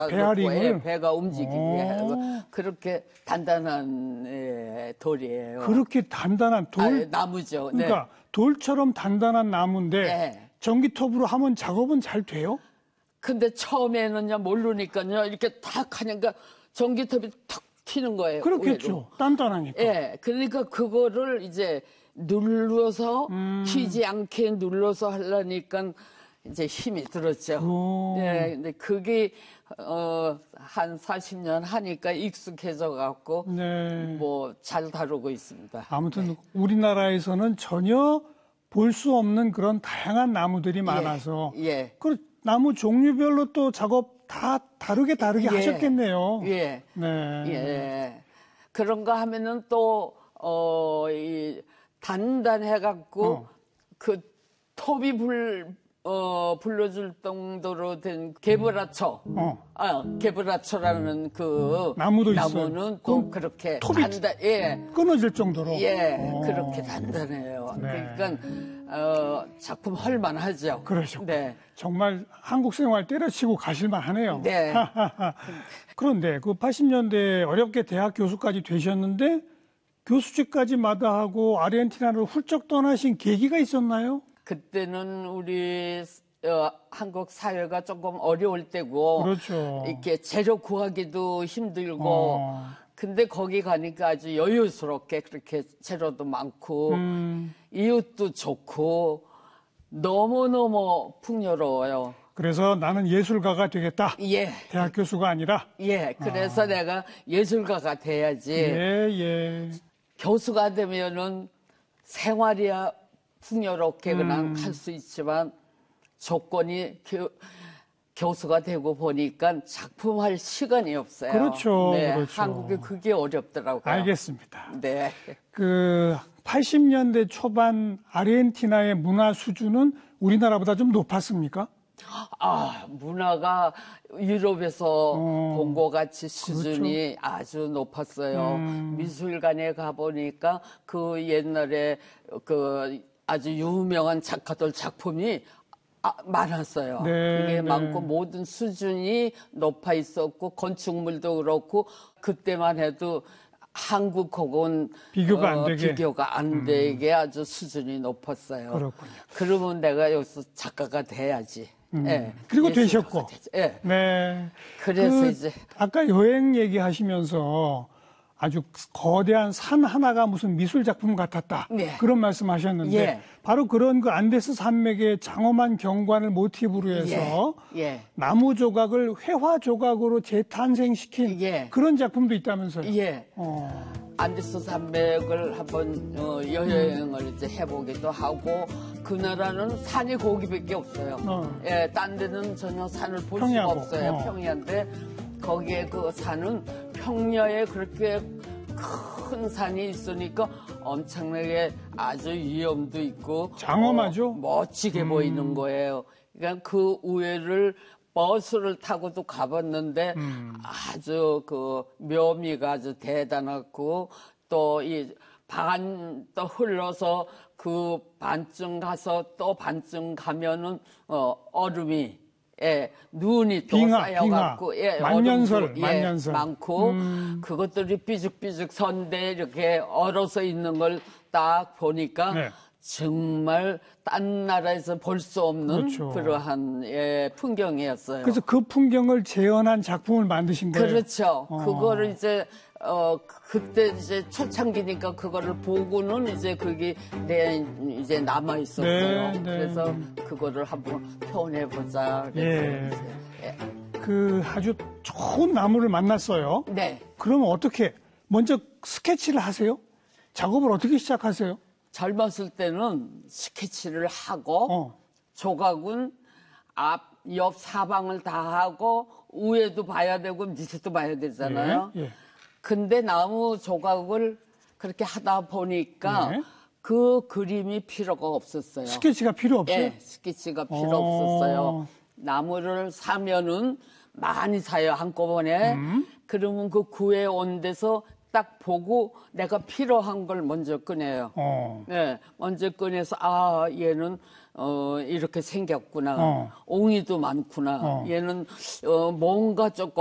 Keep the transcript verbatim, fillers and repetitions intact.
베어링을 예, 배가 움직이게 오. 하고 그렇게 단단한 예, 돌이에요. 그렇게 단단한 돌? 아, 나무죠. 그러니까 네. 돌처럼 단단한 나무인데 네. 전기톱으로 하면 작업은 잘 돼요? 근데 처음에는요 모르니까요 이렇게 탁 하니까 전기톱이 탁 튀는 거예요. 그렇겠죠. 의외로. 단단하니까. 예, 그러니까 그거를 이제 눌러서 음. 튀지 않게 눌러서 하려니까 이제 힘이 들었죠. 오. 예, 근데 그게 어, 한 사십 년 하니까 익숙해져 갖고 네. 뭐 잘 다루고 있습니다. 아무튼 네. 우리나라에서는 전혀 볼 수 없는 그런 다양한 나무들이 많아서 예. 그 나무 종류별로 또 작업 다 다르게 다르게 예. 하셨겠네요. 예. 네. 예. 그런가 하면은 또, 어, 이, 단단해갖고, 어. 그, 톱이 불, 어, 불러줄 정도로 된 개브라초. 어. 아, 개브라초라는 그, 나무도 나무는 있어요. 또 그럼 그렇게 톱이 단단, 예. 끊어질 정도로. 예. 어. 그렇게 단단해요. 네. 그러니까, 어, 작품 할만하죠. 그러죠. 네. 정말 한국 생활 때려치고 가실만 하네요. 네. 그런데 그 팔십 년대에 어렵게 대학 교수까지 되셨는데 교수직까지 마다하고 아르헨티나를 훌쩍 떠나신 계기가 있었나요? 그때는 우리 어, 한국 사회가 조금 어려울 때고 그렇죠. 이렇게 재료 구하기도 힘들고 어. 근데 거기 가니까 아주 여유스럽게 그렇게 재료도 많고 음. 이웃도 좋고 너무너무 풍요로워요. 그래서 나는 예술가가 되겠다. 예. 대학 교수가 아니라. 예. 그래서 아. 내가 예술가가 돼야지. 예, 예. 교수가 되면은 생활이야 풍요롭게 그냥 음. 할 수 있지만 조건이 교, 교수가 되고 보니까 작품할 시간이 없어요. 그렇죠, 네, 그렇죠. 한국에 그게 어렵더라고요. 알겠습니다. 네. 그 팔십 년대 초반 아르헨티나의 문화 수준은 우리나라보다 좀 높았습니까? 아, 문화가 유럽에서 어, 본 것 같이 수준이 그렇죠. 아주 높았어요. 음. 미술관에 가보니까 그 옛날에 그 아주 유명한 작가들 작품이 아, 많았어요. 네, 이게 네. 많고 모든 수준이 높아 있었고 건축물도 그렇고 그때만 해도 한국하고는 비교가 안 어, 되게. 비교가 안 되게 아주 수준이 높았어요. 그렇군요. 그러면 내가 여기서 작가가 돼야지. 음. 예, 그리고 예술가가 되셨고. 되지. 예. 네. 그래서 그 이제 아까 여행 얘기하시면서 아주 거대한 산 하나가 무슨 미술 작품 같았다. 네. 그런 말씀하셨는데 예. 바로 그런 그 안데스 산맥의 장엄한 경관을 모티브로 해서 예. 나무 조각을 회화 조각으로 재탄생시킨 예. 그런 작품도 있다면서요. 예. 어. 안데스 산맥을 한번 어, 여행을 이제 해보기도 하고 그 나라는 산이 거기밖에 없어요. 어. 예, 딴 데는 전혀 산을 볼 평야고. 수가 없어요. 어. 평야인데 거기에 그 산은 평야에 그렇게 큰 산이 있으니까 엄청나게 아주 위험도 있고 장엄하죠? 어, 멋지게 음. 보이는 거예요. 그러니까 그 우회를 버스를 타고도 가봤는데 음. 아주 그 묘미가 아주 대단하고 또 이 반 또 흘러서 그 반쯤 가서 또 반쯤 가면은 어 얼음이 예 눈이 또 빙하, 쌓여갖고 빙하. 예 만년설, 얼음도, 예, 만년설. 많고 음. 그것들이 삐죽삐죽 선대 이렇게 얼어서 있는 걸 딱 보니까. 네. 정말 딴 나라에서 볼 수 없는 그렇죠. 그러한 예, 풍경이었어요. 그래서 그 풍경을 재현한 작품을 만드신 거예요. 그렇죠. 어. 그거를 이제 어 그때 이제 초창기니까 그거를 보고는 이제 그게 내 이제 남아 있었어요. 네, 네. 그래서 그거를 한번 표현해 보자. 예. 예. 그 아주 좋은 나무를 만났어요. 네. 그러면 어떻게 먼저 스케치를 하세요? 작업을 어떻게 시작하세요? 젊었을 때는 스케치를 하고 어. 조각은 앞, 옆 사방을 다 하고 위에도 봐야 되고 밑에도 봐야 되잖아요. 예, 예. 근데 나무 조각을 그렇게 하다 보니까 네. 그 그림이 필요가 없었어요. 스케치가 필요 없어요? 예, 스케치가 필요 어. 없었어요. 나무를 사면은 많이 사요, 한꺼번에. 음. 그러면 그 구해 온 데서 딱 보고 내가 필요한 걸 먼저 꺼내요. 어. 네, 먼저 꺼내서 아 얘는 어 이렇게 생겼구나. 어. 옹이도 많구나. 어. 얘는 어 뭔가 조금